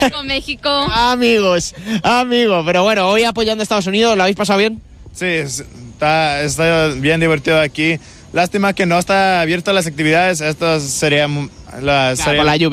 Con México. Amigos, pero bueno, hoy apoyando a Estados Unidos, ¿lo habéis pasado bien? Sí, está bien divertido aquí. Lástima que no está abiertas las actividades. Esto sería Claro, con la lluvia.